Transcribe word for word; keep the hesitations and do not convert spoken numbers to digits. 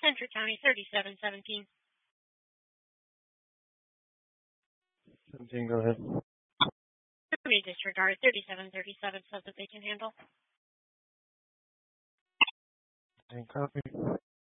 Central County thirty-seven seventeen. seventeen, go ahead. We disregard thirty-seven thirty-seven so that they can handle. And copy.